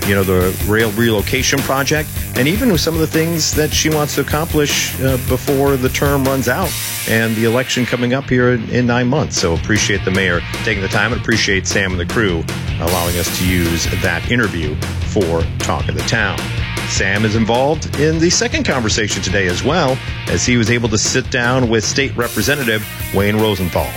the rail relocation project, and even with some of the things that she wants to accomplish before the term runs out and the election coming up here in 9 months. So appreciate the mayor taking the time, and appreciate Sam and the crew allowing us to use that interview for Talk of the Town. Sam is involved in the second conversation today as well, as he was able to sit down with State Representative Wayne Rosenthal.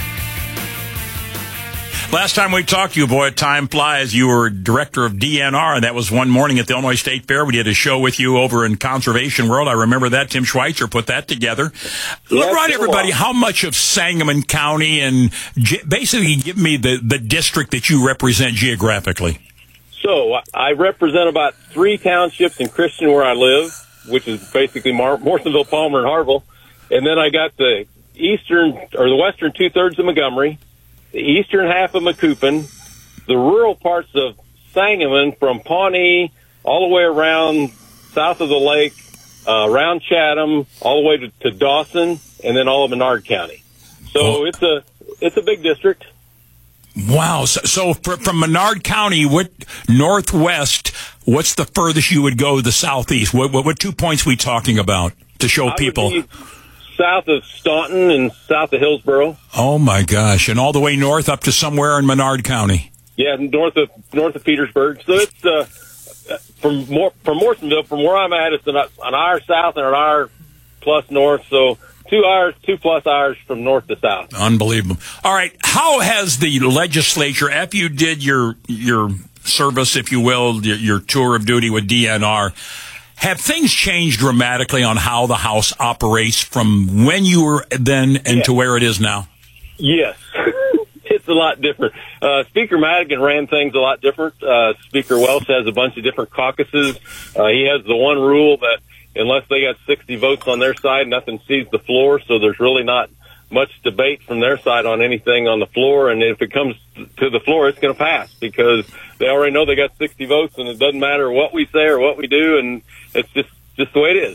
Last time we talked to you, boy, time flies. You were director of DNR, and that was one morning at the Illinois State Fair. We did a show with you over in Conservation World. I remember that. Tim Schweitzer put that together. Remind everybody how much of Sangamon County, and basically give me the district that you represent geographically. So I represent about 3 townships in Christian where I live, which is basically Morrisonville, Palmer, and Harville. And then I got the western 2/3 of Montgomery, the eastern half of Macoupin, the rural parts of Sangamon from Pawnee all the way around south of the lake, around Chatham, all the way to Dawson, and then all of Menard County. So it's a big district. Wow. So from Menard County, northwest, what's the furthest you would go to the southeast? What 2 points we talking about to show people? South of Staunton and south of Hillsborough. Oh my gosh. And all the way north up to somewhere in Menard County. Yeah, north of Petersburg. So it's from Morrisonville, from where I'm at, it's an hour south and an hour plus north. So 2 hours, 2+ hours from north to south. Unbelievable. All right. How has the legislature, after you did your service, if you will, your tour of duty with DNR, have things changed dramatically on how the House operates from when you were then and to where it is now? Yes. It's a lot different. Speaker Madigan ran things a lot different. Speaker Welch has a bunch of different caucuses. He has the one rule that unless they got 60 votes on their side, nothing sees the floor. So there's really not much debate from their side on anything on the floor. And if it comes to the floor, it's going to pass because they already know they got 60 votes, and it doesn't matter what we say or what we do. And it's just the way it is.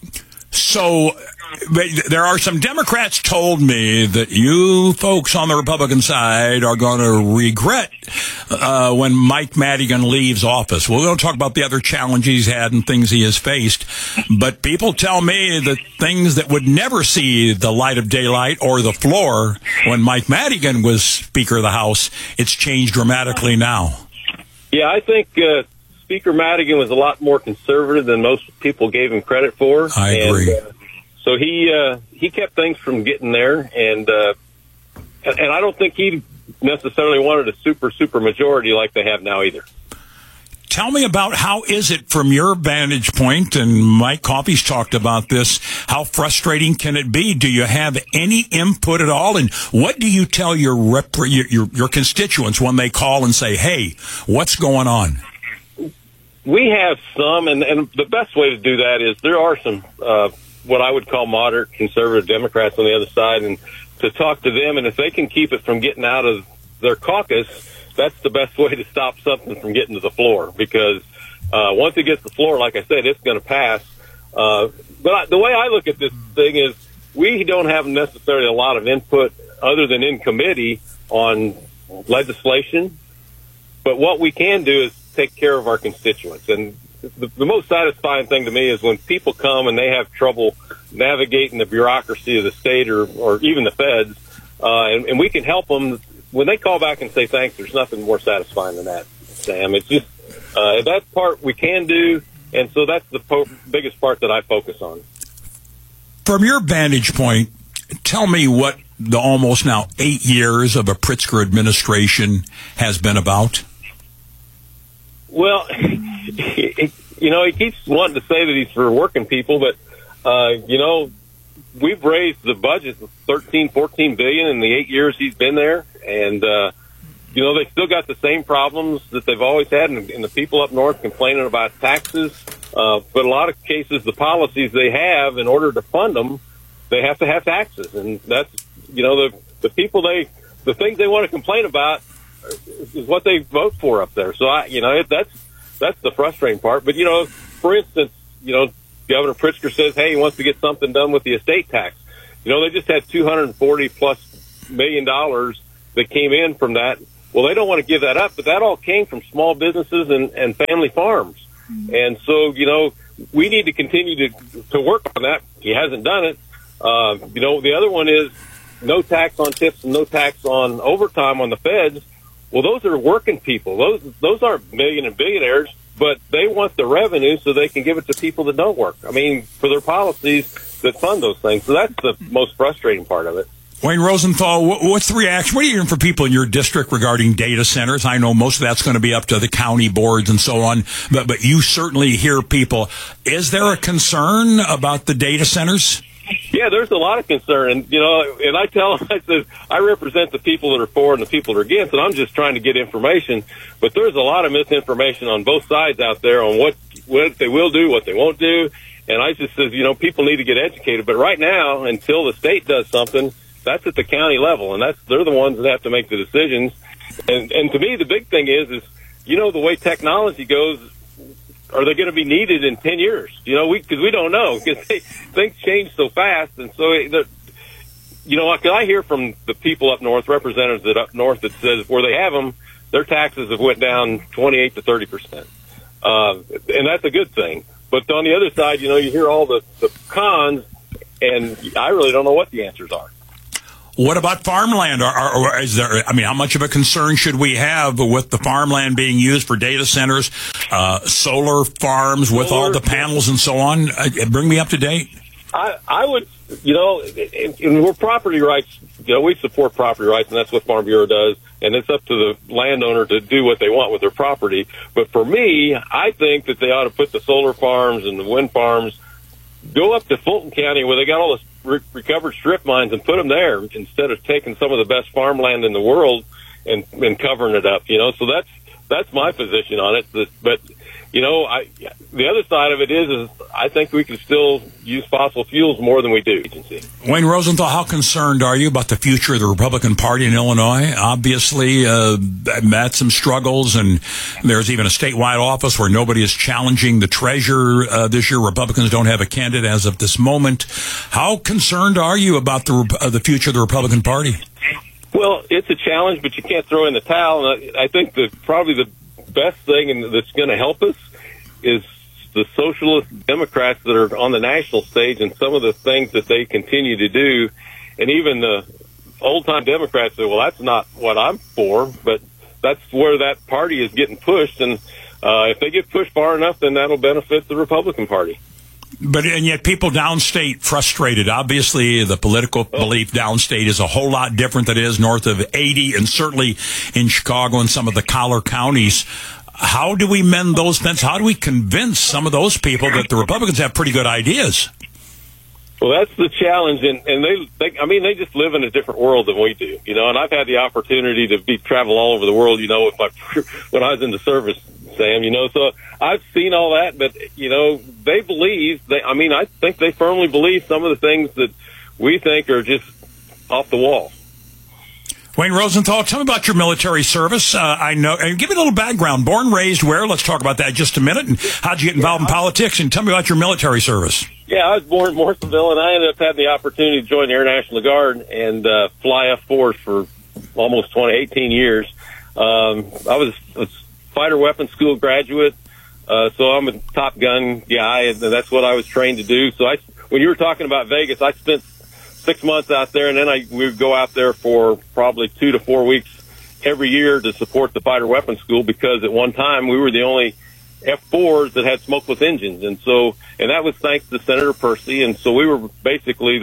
So there are some Democrats told me that you folks on the Republican side are going to regret when Mike Madigan leaves office. We're going to talk about the other challenges he's had and things he has faced. But people tell me that things that would never see the light of daylight or the floor when Mike Madigan was Speaker of the House, it's changed dramatically now. Yeah, I think Speaker Madigan was a lot more conservative than most people gave him credit for. I agree. So he kept things from getting there, and I don't think he necessarily wanted a super majority like they have now either. Tell me about how is it from your vantage point, and Mike Coffey's talked about this, how frustrating can it be? Do you have any input at all? And what do you tell your constituents when they call and say, hey, what's going on? We have some, and the best way to do that is there are some what I would call moderate conservative Democrats on the other side, and to talk to them, and if they can keep it from getting out of their caucus, that's the best way to stop something from getting to the floor, because once it gets to the floor, like I said, it's going to pass. But the way I look at this thing is we don't have necessarily a lot of input other than in committee on legislation, but what we can do is take care of our constituents. And the most satisfying thing to me is when people come and they have trouble navigating the bureaucracy of the state or even the feds, and we can help them. When they call back and say thanks, there's nothing more satisfying than that, Sam. It's just that part we can do, and so that's the biggest part that I focus on. From your vantage point, tell me what the almost now 8 years of a Pritzker administration has been about. Well, he keeps wanting to say that he's for working people, but, we've raised the budget of $13-14 billion in the 8 years he's been there. And, they still got the same problems that they've always had. And the people up north complaining about taxes. But a lot of cases, the policies they have, in order to fund them, they have to have taxes. And that's, the people the things they want to complain about is what they vote for up there. So that's the frustrating part. But for instance, Governor Pritzker says, hey, he wants to get something done with the estate tax. They just had $240+ million that came in from that. Well, they don't want to give that up, but that all came from small businesses and family farms. And so, we need to continue to work on that. He hasn't done it. The other one is no tax on tips and no tax on overtime on the feds. Well, those are working people. Those aren't million and billionaires, but they want the revenue so they can give it to people that don't work. I mean, for their policies that fund those things. So that's the most frustrating part of it. Wayne Rosenthal, what's the reaction? What are you hearing from people in your district regarding data centers? I know most of that's going to be up to the county boards and so on, but you certainly hear people. Is there a concern about the data centers? Yeah, there's a lot of concern. And, and I tell them, I said, I represent the people that are for and the people that are against, and I'm just trying to get information. But there's a lot of misinformation on both sides out there on what they will do, what they won't do. And I just says, people need to get educated. But right now, until the state does something, that's at the county level, and they're the ones that have to make the decisions. And to me, the big thing is the way technology goes, are they going to be needed in 10 years? Because we don't know, because things change so fast. And so, I hear from the people up north, representatives that up north that says where they have them, their taxes have went down 28 to 30%. And that's a good thing. But on the other side, you hear all the cons, and I really don't know what the answers are. What about farmland? Or is there? I mean, how much of a concern should we have with the farmland being used for data centers, solar farms with all the panels and so on? Bring me up to date. I would, and we're property rights. We support property rights, and that's what Farm Bureau does. And it's up to the landowner to do what they want with their property. But for me, I think that they ought to put the solar farms and the wind farms, go up to Fulton County where they got all this recovered strip mines and put them there instead of taking some of the best farmland in the world and covering it up. So that's my position on it. But the other side of it is I think we can still use fossil fuels more than we do. Wayne Rosenthal, how concerned are you about the future of the Republican Party in Illinois? Obviously, had some struggles, and there's even a statewide office where nobody is challenging the treasurer this year. Republicans don't have a candidate as of this moment. How concerned are you about the future of the Republican Party? Well, it's a challenge, but you can't throw in the towel. And I think that probably the best thing that's going to help us is the socialist Democrats that are on the national stage and some of the things that they continue to do. And even the old-time Democrats say, well, that's not what I'm for, but that's where that party is getting pushed. And if they get pushed far enough, then that'll benefit the Republican Party. And yet people downstate frustrated. Obviously, the political belief downstate is a whole lot different than it is north of 80, and certainly in Chicago and some of the collar counties. How do we mend those fences? How do we convince some of those people that the Republicans have pretty good ideas? Well, that's the challenge, and they just live in a different world than we do, and I've had the opportunity to travel all over the world, when I was in the service, Sam, so I've seen all that, but, they believe, I think they firmly believe some of the things that we think are just off the wall. Wayne Rosenthal, tell me about your military service. I know, and give me a little background. Born, raised where? Let's talk about that in just a minute. And how'd you get involved in politics? And tell me about your military service. Yeah, I was born in Morrisonville, and I ended up having the opportunity to join the Air National Guard and fly F-4s for almost 18 years. I was a fighter weapons school graduate, so I'm a Top Gun guy, and that's what I was trained to do. So when you were talking about Vegas, I spent 6 months out there, and then we would go out there for probably 2 to 4 weeks every year to support the fighter weapons school, because at one time we were the only F-4s that had smokeless engines, and that was thanks to Senator Percy, and so we were basically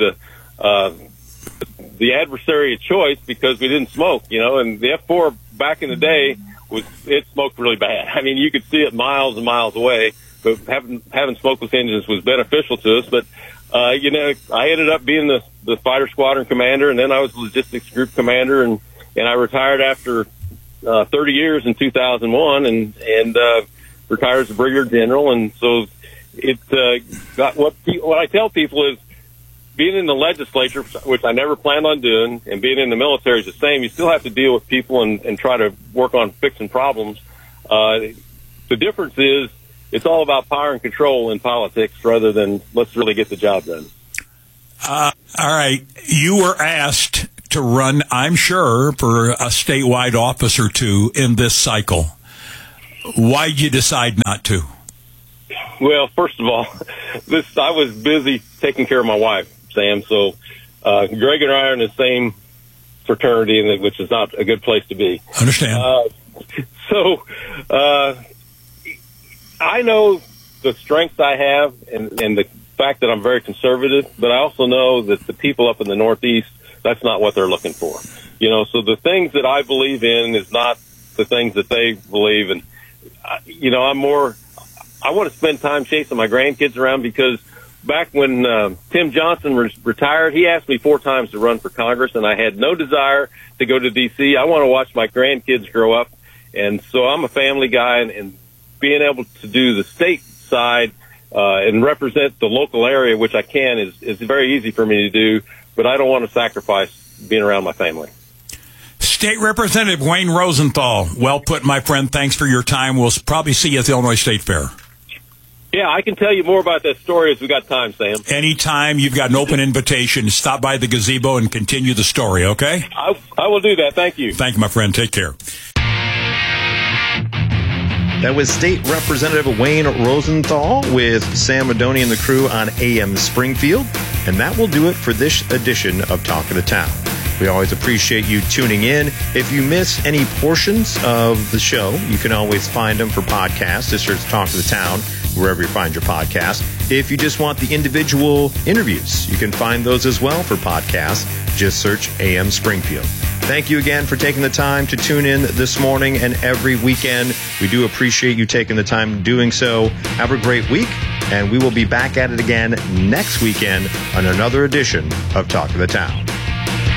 the adversary of choice because we didn't smoke, and the F-4 back in the day it smoked really bad. I mean, you could see it miles and miles away, but having smokeless engines was beneficial to us, but I ended up being the fighter squadron commander, and then I was logistics group commander, and I retired after 30 years in 2001, and retired as a brigadier general. And so it got what I tell people is, being in the legislature, which I never planned on doing, and being in the military is the same. You still have to deal with people and try to work on fixing problems. The difference is, it's all about power and control in politics rather than let's really get the job done. All right. You were asked to run, I'm sure, for a statewide office or two in this cycle. Why'd you decide not to? Well, first of all, I was busy taking care of my wife, Sam. So Greg and I are in the same fraternity, which is not a good place to be. Understand. I know the strengths I have and the fact that I'm very conservative, but I also know that the people up in the Northeast, that's not what they're looking for. So the things that I believe in is not the things that they believe. And, I want to spend time chasing my grandkids around, because back when Tim Johnson was retired, he asked me 4 times to run for Congress, and I had no desire to go to D.C. I want to watch my grandkids grow up. And so I'm a family guy, and being able to do the state side and represent the local area, which I can, is very easy for me to do, but I don't want to sacrifice being around my family. State Representative Wayne Rosenthal, well put, my friend. Thanks for your time. We'll probably see you at the Illinois State Fair. Yeah, I can tell you more about that story as we got time, Sam. Anytime. You've got an open invitation. Stop by the gazebo and continue the story, okay? I will do that. Thank you. Thank you, my friend. Take care. That was State Representative Wayne Rosenthal with Sam Madoni and the crew on AM Springfield. And that will do it for this edition of Talk of the Town. We always appreciate you tuning in. If you miss any portions of the show, you can always find them for podcasts. Just search Talk of the Town wherever you find your podcast. If you just want the individual interviews, you can find those as well for podcasts. Just search AM Springfield. Thank you again for taking the time to tune in this morning and every weekend. We do appreciate you taking the time doing so. Have a great week, and we will be back at it again next weekend on another edition of Talk of the Town.